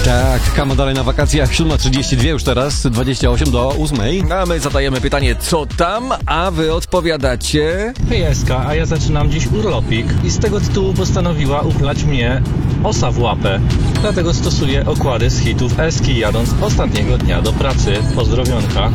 Tak, kamo dalej na wakacjach, 7:32 już teraz, 28 do 8. A my zadajemy pytanie, co tam, a wy odpowiadacie... Hej Eska, a ja zaczynam dziś urlopik i z tego tytułu postanowiła uplać mnie osa w łapę. Dlatego stosuję okłady z hitów Eski, jadąc ostatniego dnia do pracy. Pozdrowionka.